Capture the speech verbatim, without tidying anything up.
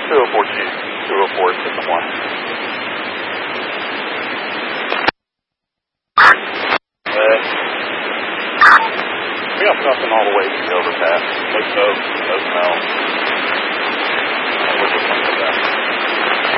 two oh four Chief. two oh four System one. Uh, we got nothing all the way to the overpass. Like no, no smell.